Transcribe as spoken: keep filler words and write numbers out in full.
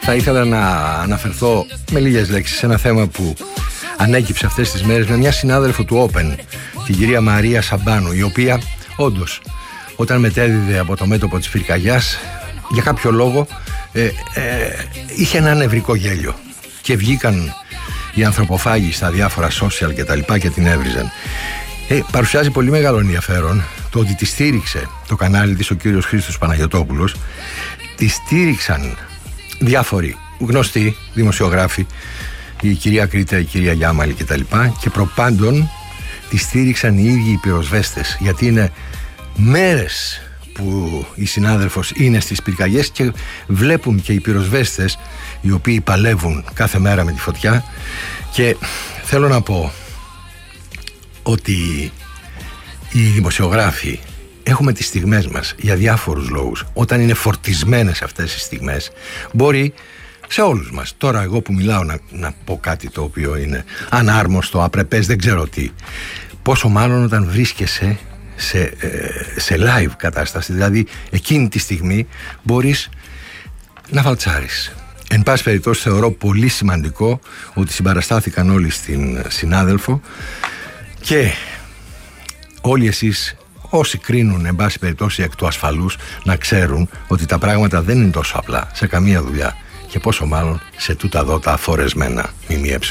θα ήθελα να αναφερθώ με λίγες λέξεις σε ένα θέμα που ανέκυψε αυτές τις μέρες με μια συνάδελφο του Open, την κυρία Μαρία Σαμπάνου, η οποία όντως όταν μετέδιδε από το μέτωπο της πυρκαγιάς για κάποιο λόγο ε, ε, είχε ένα νευρικό γέλιο και βγήκαν οι ανθρωποφάγοι στα διάφορα social και τα λοιπά και την έβριζαν. Ε, παρουσιάζει πολύ μεγάλο ενδιαφέρον το ότι τη στήριξε το κανάλι της ο κύριος Χρήστος Παναγιωτόπουλος, τη στήριξαν διάφοροι γνωστοί δημοσιογράφοι, η κυρία Κρήτα, η κυρία Γιάμαλη και τα λοιπά, και προπάντων τη στήριξαν οι ίδιοι οι πυροσβέστες, γιατί είναι μέρες που η συνάδελφος είναι στις πυρκαγιές και βλέπουν και οι πυροσβέστες οι οποίοι παλεύουν κάθε μέρα με τη φωτιά. Και θέλω να πω ότι οι δημοσιογράφοι έχουμε τις στιγμές μας για διάφορους λόγους. Όταν είναι φορτισμένες αυτές οι στιγμές, μπορεί σε όλους μας, τώρα εγώ που μιλάω να, να πω κάτι το οποίο είναι ανάρμοστο, απρεπές, δεν ξέρω τι, πόσο μάλλον όταν βρίσκεσαι σε, ε, σε live κατάσταση, δηλαδή εκείνη τη στιγμή μπορείς να φαλτσάρεις. Εν πάση περιπτώσει θεωρώ πολύ σημαντικό ότι συμπαραστάθηκαν όλοι στην συνάδελφο και όλοι εσείς όσοι κρίνουν εν πάση περιπτώσει εκ του ασφαλούς να ξέρουν ότι τα πράγματα δεν είναι τόσο απλά σε καμία δουλειά και πόσο μάλλον σε τούτα εδώ τα αφορεσμένα ΜΜΕ.